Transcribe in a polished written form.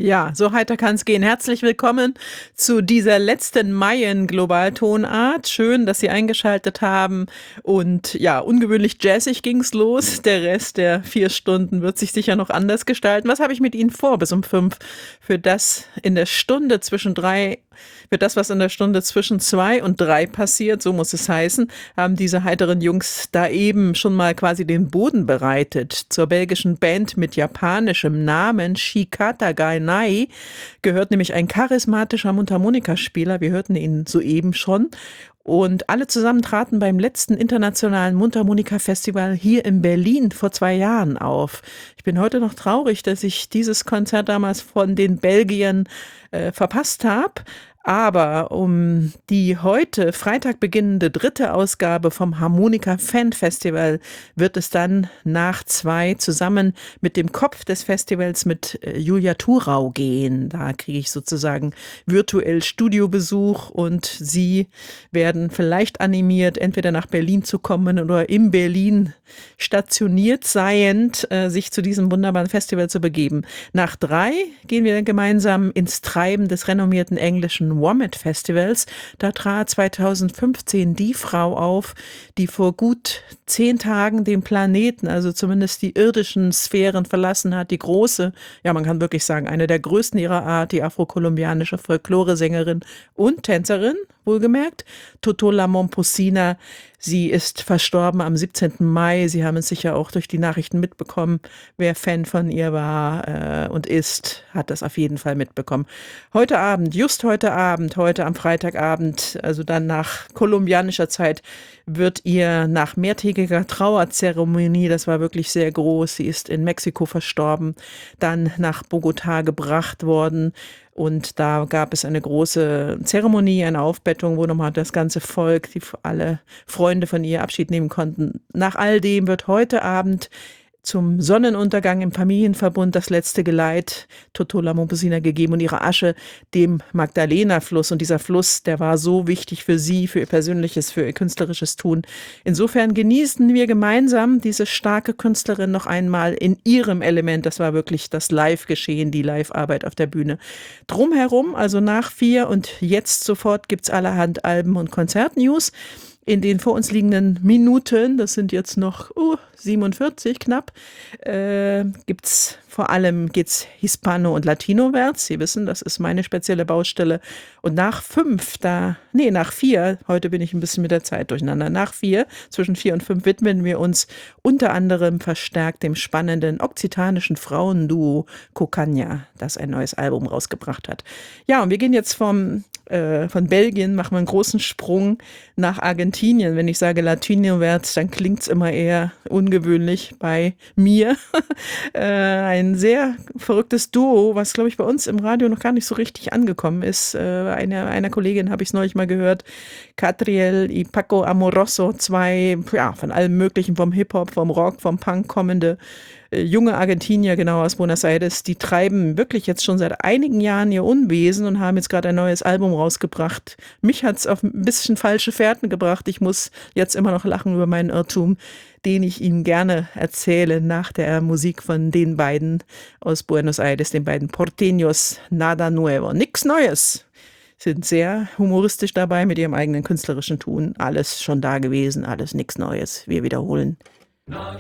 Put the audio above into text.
Ja, so heiter kann's gehen. Herzlich willkommen zu dieser letzten Mayen-Globaltonart. Schön, dass Sie eingeschaltet haben. Und ja, ungewöhnlich jazzig ging's los. Der Rest der 4 Stunden wird sich sicher noch anders gestalten. Was habe ich mit Ihnen vor bis um 5? Für das in der Stunde zwischen 3 Für das, was in der Stunde zwischen 2 und 3 passiert, so muss es heißen, haben diese heiteren Jungs da eben schon mal quasi den Boden bereitet. Zur belgischen Band mit japanischem Namen Shikata Gainai gehört nämlich ein charismatischer Mundharmonikaspieler. Wir hörten ihn soeben schon. Und alle zusammen traten beim letzten internationalen Mundharmonika-Festival hier in Berlin vor 2 Jahren auf. Ich bin heute noch traurig, dass ich dieses Konzert damals von den Belgiern verpasst habe. Aber um die heute Freitag beginnende 3. Ausgabe vom Harmonika Fan Festival wird es dann nach 2 zusammen mit dem Kopf des Festivals mit Julia Thurau gehen. Da kriege ich sozusagen virtuell Studiobesuch und Sie werden vielleicht animiert, entweder nach Berlin zu kommen oder in Berlin stationiert seiend, sich zu diesem wunderbaren Festival zu begeben. Nach 3 gehen wir gemeinsam ins Treiben des renommierten englischen Womit Festivals. Da trat 2015 die Frau auf, die vor gut 10 Tagen den Planeten, also zumindest die irdischen Sphären verlassen hat. Die große, ja man kann wirklich sagen, eine der größten ihrer Art, die afro-kolumbianische Folkloresängerin und Tänzerin, wohlgemerkt, Totola Momposina. Sie ist verstorben am 17. Mai. Sie haben es sicher auch durch die Nachrichten mitbekommen. Wer Fan von ihr war und ist, hat das auf jeden Fall mitbekommen. Heute Abend, just heute Abend, heute am Freitagabend, also dann nach kolumbianischer Zeit, wird ihr nach mehrtägiger Trauerzeremonie, das war wirklich sehr groß, sie ist in Mexiko verstorben, dann nach Bogotá gebracht worden. Und da gab es eine große Zeremonie, eine Aufbettung, wo nochmal das ganze Volk, alle Freunde von ihr Abschied nehmen konnten. Nach all dem wird heute Abend zum Sonnenuntergang im Familienverbund das letzte Geleit Totola Momposina gegeben und ihre Asche dem Magdalena-Fluss. Und dieser Fluss, der war so wichtig für sie, für ihr persönliches, für ihr künstlerisches Tun. Insofern genießen wir gemeinsam diese starke Künstlerin noch einmal in ihrem Element. Das war wirklich das Live-Geschehen, die Live-Arbeit auf der Bühne. Drumherum, also nach 4 und jetzt sofort gibt's allerhand Alben- und Konzertnews. In den vor uns liegenden Minuten, das sind jetzt noch 47 knapp, geht's Hispano- und Latino-wärts. Sie wissen, das ist meine spezielle Baustelle. Und nach 4, heute bin ich ein bisschen mit der Zeit durcheinander, nach 4, zwischen 4 und 5 widmen wir uns unter anderem verstärkt dem spannenden okzitanischen Frauenduo Cocaña, das ein neues Album rausgebracht hat. Ja, und wir gehen jetzt von Belgien, machen wir einen großen Sprung nach Argentinien. Wenn ich sage Latino-wärts, dann klingt's immer eher ungewöhnlich bei mir. Ein sehr verrücktes Duo, was, glaube ich, bei uns im Radio noch gar nicht so richtig angekommen ist. Einer Kollegin habe ich es neulich mal gehört, Catriel y Paco Amoroso, 2, ja, von allem Möglichen, vom Hip-Hop, vom Rock, vom Punk kommende junge Argentinier, genau aus Buenos Aires, die treiben wirklich jetzt schon seit einigen Jahren ihr Unwesen und haben jetzt gerade ein neues Album rausgebracht. Mich hat's auf ein bisschen falsche Fährten gebracht. Ich muss jetzt immer noch lachen über meinen Irrtum, den ich Ihnen gerne erzähle nach der Musik von den beiden aus Buenos Aires, den beiden Porteños. Nada Nuevo, nix Neues. Sind sehr humoristisch dabei mit ihrem eigenen künstlerischen Tun. Alles schon da gewesen, alles nix Neues. Wir wiederholen. Nada